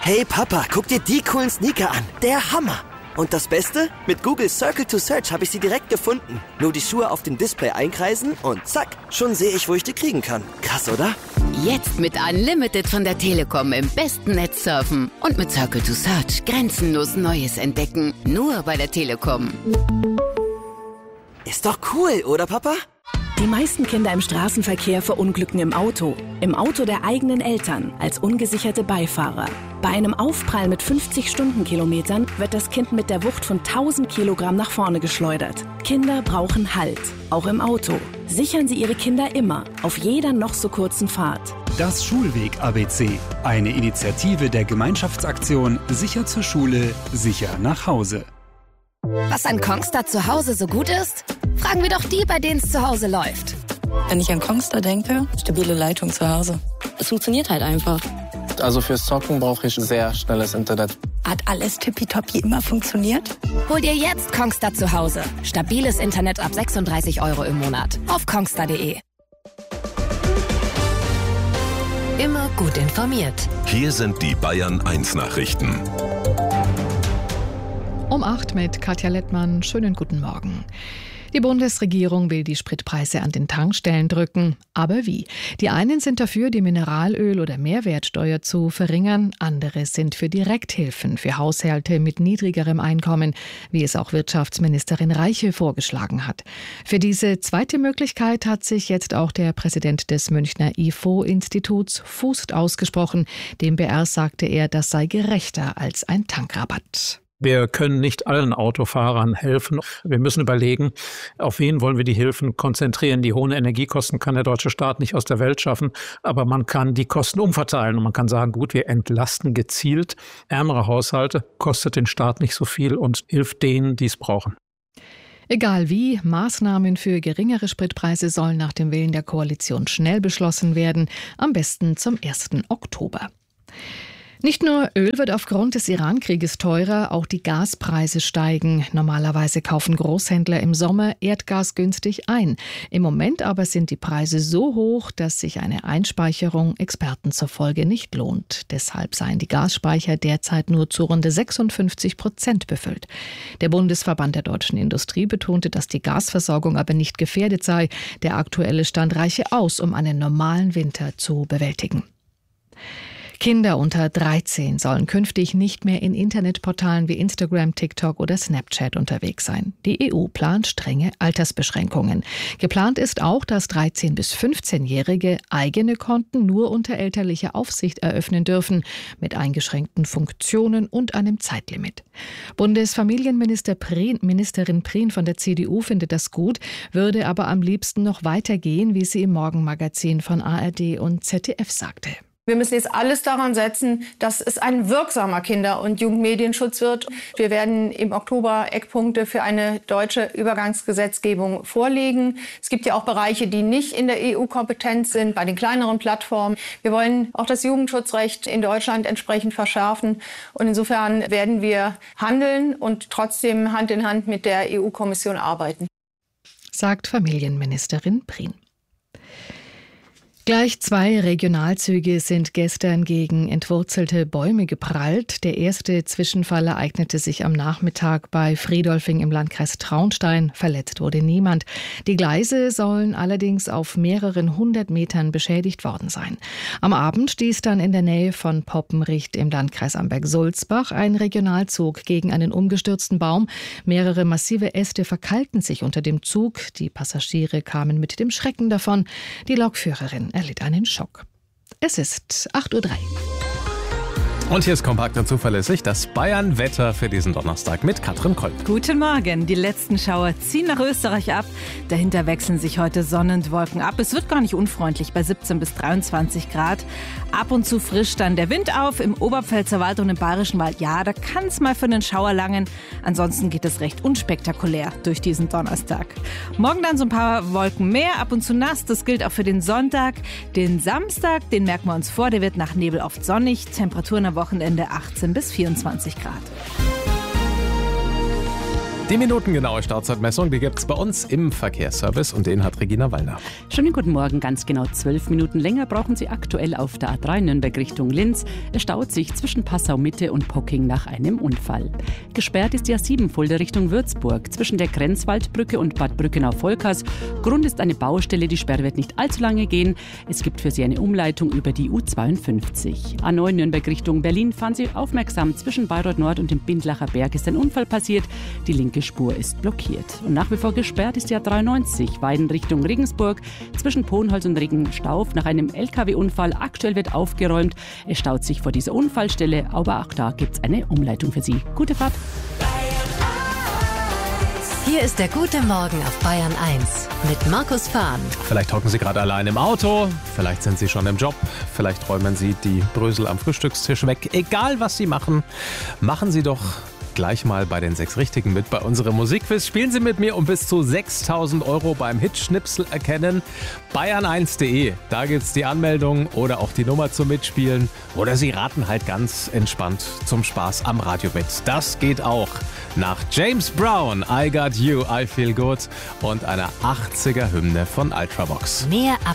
Hey Papa, guck dir die coolen Sneaker an. Der Hammer. Und das Beste? Mit Google Circle to Search habe ich sie direkt gefunden. Nur die Schuhe auf dem Display einkreisen und zack, schon sehe ich, wo ich die kriegen kann. Krass, oder? Jetzt mit Unlimited von der Telekom im besten Netz surfen. Und mit Circle to Search grenzenlos Neues entdecken. Nur bei der Telekom. Ist doch cool, oder Papa? Die meisten Kinder im Straßenverkehr verunglücken im Auto der eigenen Eltern, als ungesicherte Beifahrer. Bei einem Aufprall mit 50 Stundenkilometern wird das Kind mit der Wucht von 1000 Kilogramm nach vorne geschleudert. Kinder brauchen Halt, auch im Auto. Sichern Sie Ihre Kinder immer, auf jeder noch so kurzen Fahrt. Das Schulweg-ABC, eine Initiative der Gemeinschaftsaktion Sicher zur Schule, sicher nach Hause. Was an Kongstar zu Hause so gut ist? Fragen wir doch die, bei denen es zu Hause läuft. Wenn ich an Kongstar denke, stabile Leitung zu Hause. Es funktioniert halt einfach. Also fürs Zocken brauche ich sehr schnelles Internet. Hat alles tippitoppi immer funktioniert? Hol dir jetzt Kongstar zu Hause. Stabiles Internet ab 36 € im Monat. Auf kongstar.de. Immer gut informiert. Hier sind die Bayern 1 Nachrichten. Um 8 mit Katja Lettmann. Schönen guten Morgen. Die Bundesregierung will die Spritpreise an den Tankstellen drücken. Aber wie? Die einen sind dafür, die Mineralöl- oder Mehrwertsteuer zu verringern. Andere sind für Direkthilfen für Haushalte mit niedrigerem Einkommen, wie es auch Wirtschaftsministerin Reiche vorgeschlagen hat. Für diese zweite Möglichkeit hat sich jetzt auch der Präsident des Münchner IFO-Instituts Fußt ausgesprochen. Dem BR sagte er, das sei gerechter als ein Tankrabatt. Wir können nicht allen Autofahrern helfen. Wir müssen überlegen, auf wen wollen wir die Hilfen konzentrieren. Die hohen Energiekosten kann der deutsche Staat nicht aus der Welt schaffen, aber man kann die Kosten umverteilen und man kann sagen, gut, wir entlasten gezielt ärmere Haushalte, kostet den Staat nicht so viel und hilft denen, die es brauchen. Egal wie, Maßnahmen für geringere Spritpreise sollen nach dem Willen der Koalition schnell beschlossen werden, am besten zum 1. Oktober. Nicht nur Öl wird aufgrund des Iran-Krieges teurer, auch die Gaspreise steigen. Normalerweise kaufen Großhändler im Sommer Erdgas günstig ein. Im Moment aber sind die Preise so hoch, dass sich eine Einspeicherung Experten zufolge nicht lohnt. Deshalb seien die Gasspeicher derzeit nur zu rund 56% befüllt. Der Bundesverband der deutschen Industrie betonte, dass die Gasversorgung aber nicht gefährdet sei. Der aktuelle Stand reiche aus, um einen normalen Winter zu bewältigen. Kinder unter 13 sollen künftig nicht mehr in Internetportalen wie Instagram, TikTok oder Snapchat unterwegs sein. Die EU plant strenge Altersbeschränkungen. Geplant ist auch, dass 13- bis 15-Jährige eigene Konten nur unter elterlicher Aufsicht eröffnen dürfen, mit eingeschränkten Funktionen und einem Zeitlimit. Bundesfamilienministerin Prien von der CDU findet das gut, würde aber am liebsten noch weitergehen, wie sie im Morgenmagazin von ARD und ZDF sagte. Wir müssen jetzt alles daran setzen, dass es ein wirksamer Kinder- und Jugendmedienschutz wird. Wir werden im Oktober Eckpunkte für eine deutsche Übergangsgesetzgebung vorlegen. Es gibt ja auch Bereiche, die nicht in der EU-Kompetenz sind, bei den kleineren Plattformen. Wir wollen auch das Jugendschutzrecht in Deutschland entsprechend verschärfen. Und insofern werden wir handeln und trotzdem Hand in Hand mit der EU-Kommission arbeiten. Sagt Familienministerin Prien. Gleich 2 Regionalzüge sind gestern gegen entwurzelte Bäume geprallt. Der erste Zwischenfall ereignete sich am Nachmittag bei Friedolfing im Landkreis Traunstein. Verletzt wurde niemand. Die Gleise sollen allerdings auf mehreren 100 Metern beschädigt worden sein. Am Abend stieß dann in der Nähe von Poppenricht im Landkreis Amberg-Sulzbach ein Regionalzug gegen einen umgestürzten Baum. Mehrere massive Äste verkalkten sich unter dem Zug. Die Passagiere kamen mit dem Schrecken davon. Die Lokführerin erlitt einen Schock. Es ist 8:03 Uhr. Und hier ist kompakt und zuverlässig das Bayern-Wetter für diesen Donnerstag mit Katrin Kolb. Guten Morgen. Die letzten Schauer ziehen nach Österreich ab. Dahinter wechseln sich heute Sonne und Wolken ab. Es wird gar nicht unfreundlich bei 17 bis 23 Grad. Ab und zu frischt dann der Wind auf. Im Oberpfälzer Wald und im Bayerischen Wald, ja, da kann es mal für einen Schauer langen. Ansonsten geht es recht unspektakulär durch diesen Donnerstag. Morgen dann so ein paar Wolken mehr, ab und zu nass. Das gilt auch für den Sonntag. Den Samstag, den merken wir uns vor. Der wird nach Nebel oft sonnig. Temperaturen am Wochenende 18 bis 24 Grad. Die minutengenaue Startzeitmessung, die gibt es bei uns im Verkehrsservice und den hat Regina Wallner. Schönen guten Morgen. Ganz genau 12 Minuten länger brauchen Sie aktuell auf der A3 Nürnberg Richtung Linz. Es staut sich zwischen Passau Mitte und Pocking nach einem Unfall. Gesperrt ist die A7 Fulda Richtung Würzburg zwischen der Grenzwaldbrücke und Bad Brückenau-Volkers. Grund ist eine Baustelle, die Sperre wird nicht allzu lange gehen. Es gibt für Sie eine Umleitung über die U52. A9 Nürnberg Richtung Berlin, fahren Sie aufmerksam. Zwischen Bayreuth Nord und dem Bindlacher Berg ist ein Unfall passiert. Die linke Spur ist blockiert. Und nach wie vor gesperrt ist die A93 Weiden Richtung Regensburg zwischen Pohnholz und Regenstauf nach einem LKW-Unfall. Aktuell wird aufgeräumt. Es staut sich vor dieser Unfallstelle, aber auch da gibt es eine Umleitung für Sie. Gute Fahrt. Hier ist der Gute Morgen auf Bayern 1 mit Markus Fahn. Vielleicht hocken Sie gerade allein im Auto, vielleicht sind Sie schon im Job, vielleicht räumen Sie die Brösel am Frühstückstisch weg. Egal, was Sie machen, machen Sie doch gleich mal bei den 6 Richtigen mit bei unserem Musikquiz. Spielen Sie mit mir um bis zu 6.000 € beim Hitschnipsel erkennen. Bayern1.de, da gibt's die Anmeldung oder auch die Nummer zum Mitspielen. Oder Sie raten halt ganz entspannt zum Spaß am Radio mit. Das geht auch. Nach James Brown, I Got You, I Feel Good und einer 80er Hymne von Ultravox. Mehr